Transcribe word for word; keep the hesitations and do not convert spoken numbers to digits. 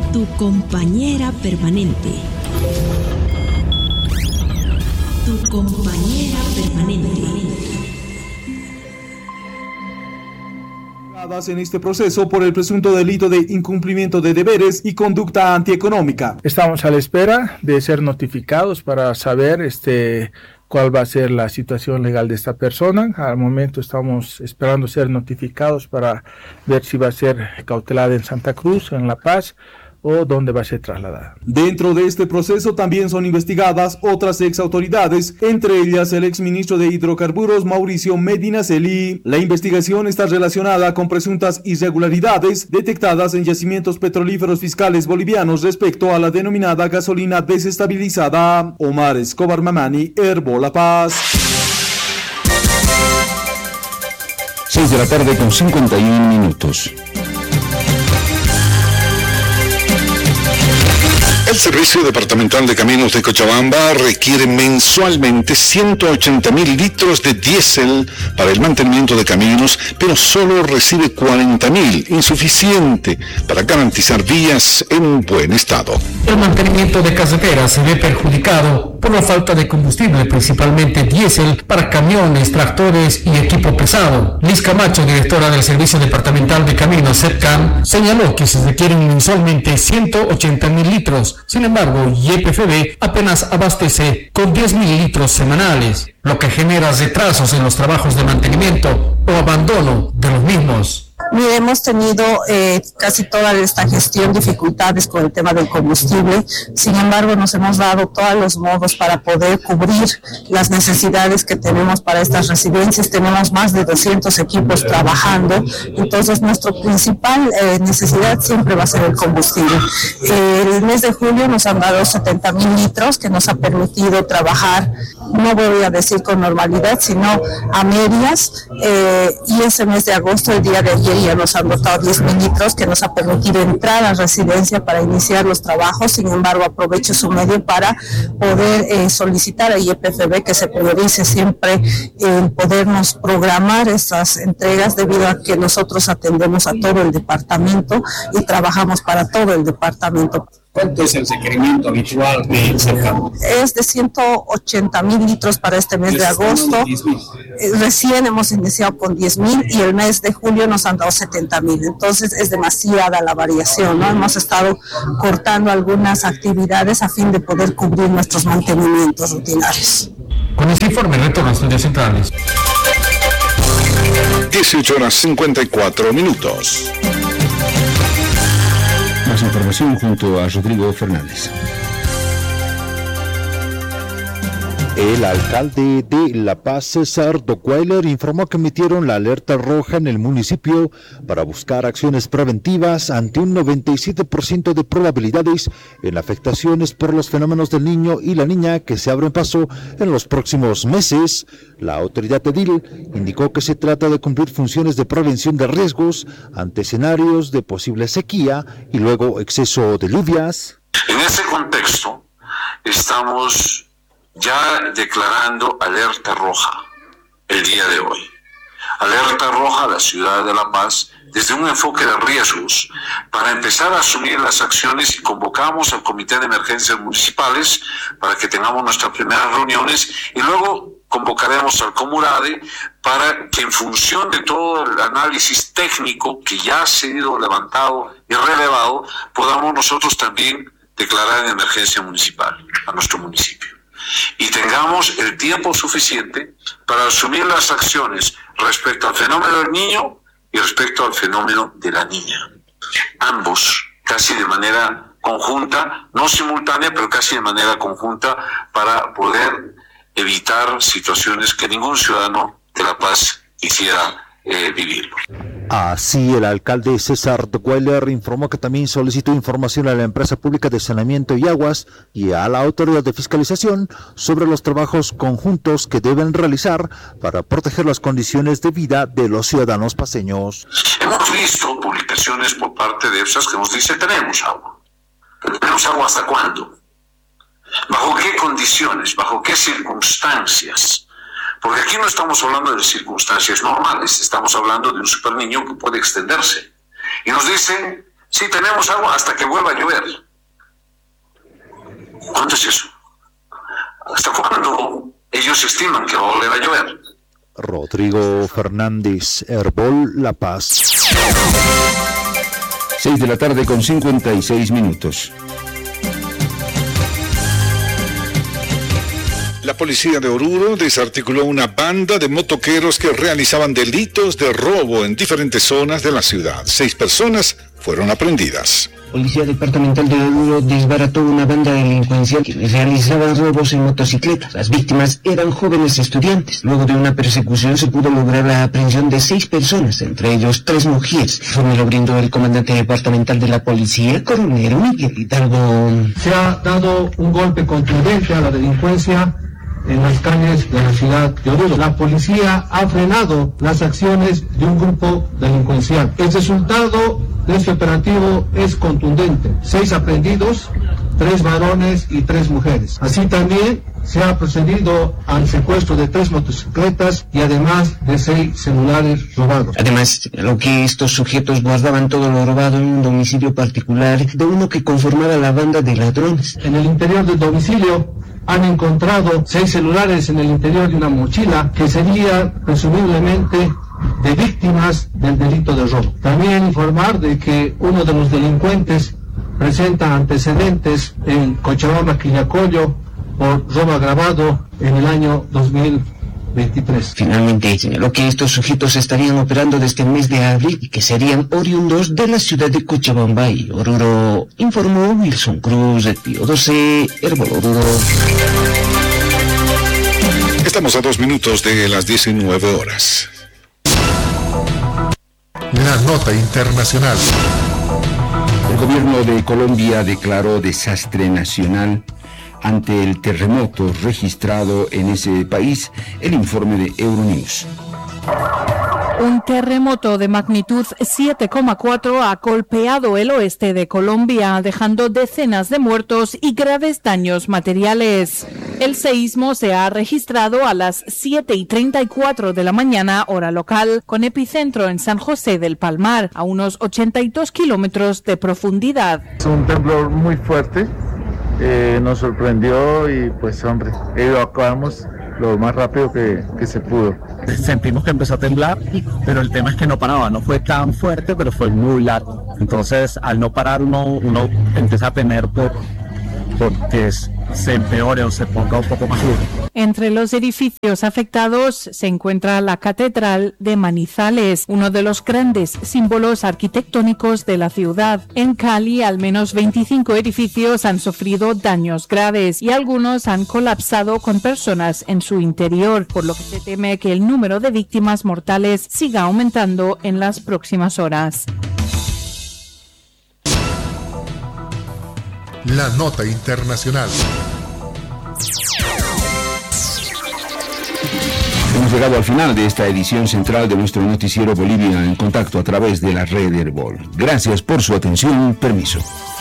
Tu compañera permanente. Tu compañera permanente. En este proceso por el presunto delito de incumplimiento de deberes y conducta antieconómica. Estamos a la espera de ser notificados para saber este cuál va a ser la situación legal de esta persona. Al momento estamos esperando ser notificados para ver si va a ser cautelada en Santa Cruz, en La Paz, o dónde va a ser trasladada. Dentro de este proceso también son investigadas otras ex autoridades, entre ellas el exministro de Hidrocarburos Mauricio Medinaceli. La investigación está relacionada con presuntas irregularidades detectadas en yacimientos petrolíferos fiscales bolivianos respecto a la denominada gasolina desestabilizada. Omar Escobar Mamani, Herbo, La Paz. seis de la tarde con cincuenta y uno minutos. El Servicio Departamental de Caminos de Cochabamba requiere mensualmente ciento ochenta mil litros de diésel para el mantenimiento de caminos, pero solo recibe cuarenta mil, insuficiente para garantizar vías en buen estado. El mantenimiento de carreteras se ve perjudicado por la falta de combustible, principalmente diésel, para camiones, tractores y equipo pesado. Liz Camacho, directora del Servicio Departamental de Caminos, SEPCAM, señaló que se requieren mensualmente ciento ochenta mil litros. Sin embargo, Y P F B apenas abastece con diez mil litros semanales, lo que genera retrasos en los trabajos de mantenimiento o abandono de los mismos. Mire, hemos tenido eh, casi toda esta gestión dificultades con el tema del combustible. Sin embargo, nos hemos dado todos los modos para poder cubrir las necesidades que tenemos para estas residencias. Tenemos más de doscientos equipos trabajando, entonces nuestra principal eh, necesidad siempre va a ser el combustible. Eh, el mes de julio nos han dado setenta mil litros que nos ha permitido trabajar, no voy a decir con normalidad, sino a medias, eh, y ese mes de agosto, el día de ayer, ya nos han dotado diez mil litros que nos ha permitido entrar a residencia para iniciar los trabajos. Sin embargo, aprovecho su medio para poder eh, solicitar a I E P F B que se priorice siempre en podernos programar estas entregas, debido a que nosotros atendemos a todo el departamento y trabajamos para todo el departamento. ¿Cuánto es el requerimiento habitual de SEPCAM? Es de ciento ochenta mil litros para este mes de agosto. Recién hemos iniciado con diez mil y el mes de julio nos han dado setenta mil. Entonces es demasiada la variación, ¿no? Hemos estado cortando algunas actividades a fin de poder cubrir nuestros mantenimientos rutinarios. Con este informe, retorno a estudios centrales. dieciocho horas cincuenta y cuatro minutos. Más información junto a Rodrigo Fernández. El alcalde de La Paz, César Dockweiler, informó que emitieron la alerta roja en el municipio para buscar acciones preventivas ante un noventa y siete por ciento de probabilidades en afectaciones por los fenómenos del niño y la niña que se abren paso en los próximos meses. La autoridad edil indicó que se trata de cumplir funciones de prevención de riesgos ante escenarios de posible sequía y luego exceso de lluvias. En ese contexto, estamos ya declarando alerta roja el día de hoy. Alerta roja a la ciudad de La Paz desde un enfoque de riesgos para empezar a asumir las acciones, y convocamos al Comité de Emergencias Municipales para que tengamos nuestras primeras reuniones, y luego convocaremos al Comurade para que, en función de todo el análisis técnico que ya ha sido levantado y relevado, podamos nosotros también declarar en emergencia municipal a nuestro municipio. Y tengamos el tiempo suficiente para asumir las acciones respecto al fenómeno del niño y respecto al fenómeno de la niña. Ambos, casi de manera conjunta, no simultánea, pero casi de manera conjunta, para poder evitar situaciones que ningún ciudadano de La Paz quisiera eh, vivirlo. Así, el alcalde César Dockweiler informó que también solicitó información a la empresa pública de saneamiento y aguas y a la autoridad de fiscalización sobre los trabajos conjuntos que deben realizar para proteger las condiciones de vida de los ciudadanos paceños. Hemos visto publicaciones por parte de EPSAS que nos dice: tenemos agua. ¿Pero tenemos agua hasta cuándo? ¿Bajo qué condiciones? ¿Bajo qué circunstancias? Porque aquí no estamos hablando de circunstancias normales, estamos hablando de un superniño que puede extenderse. Y nos dicen, Sí, tenemos agua hasta que vuelva a llover. ¿Cuánto es eso? ¿Hasta cuándo ellos estiman que va a volver a llover? Rodrigo Fernández, Herbol, La Paz. seis de la tarde con cincuenta y seis minutos. La policía de Oruro desarticuló una banda de motoqueros que realizaban delitos de robo en diferentes zonas de la ciudad. Seis personas fueron aprehendidas. Policía Departamental de Oruro desbarató una banda delincuencial que realizaba robos en motocicletas. Las víctimas eran jóvenes estudiantes. Luego de una persecución se pudo lograr la aprehensión de seis personas, entre ellos tres mujeres. Me lo brindó el comandante departamental de la policía, coronel Miguel Hidalgo. Se ha dado un golpe contundente a la delincuencia en las calles de la ciudad de Oruro. La policía ha frenado las acciones de un grupo delincuencial. El resultado de este operativo es contundente. Seis aprehendidos, tres varones y tres mujeres. Así también se ha procedido al secuestro de tres motocicletas y además de seis celulares robados. Además, lo que estos sujetos guardaban todo lo robado en un domicilio particular de uno que conformaba la banda de ladrones. En el interior del domicilio han encontrado seis celulares en el interior de una mochila que sería presumiblemente de víctimas del delito de robo. También informar de que uno de los delincuentes presenta antecedentes en Cochabamba, Quillacollo, por robo agravado en el año dos mil veintitrés. Finalmente señaló que estos sujetos estarían operando desde el mes de abril y que serían oriundos de la ciudad de Cochabamba y Oruro, informó Wilson Cruz, de Pío doce, Herbol Oruro. Estamos a dos minutos de las diecinueve horas. La nota internacional. El gobierno de Colombia declaró desastre nacional ante el terremoto registrado en ese país, el informe de Euronews. Un terremoto de magnitud siete coma cuatro ha golpeado el oeste de Colombia, dejando decenas de muertos y graves daños materiales. El seísmo se ha registrado a las siete y treinta y cuatro de la mañana, hora local, con epicentro en San José del Palmar, a unos ochenta y dos kilómetros de profundidad. Es un temblor muy fuerte, eh, nos sorprendió y pues hombre, evacuamos lo más rápido que, que se pudo. Sentimos que empezó a temblar, pero el tema es que no paraba, no fue tan fuerte, pero fue muy largo. Entonces, al no parar, uno, uno empieza a temer por, porque se empeore o se ponga un poco más duro. Entre los edificios afectados se encuentra la Catedral de Manizales, uno de los grandes símbolos arquitectónicos de la ciudad. En Cali, al menos veinticinco edificios han sufrido daños graves y algunos han colapsado con personas en su interior, por lo que se teme que el número de víctimas mortales siga aumentando en las próximas horas. La nota internacional. Hemos llegado al final de esta edición central de nuestro noticiero Bolivia en Contacto a través de la red Herbol. Gracias por su atención. Permiso.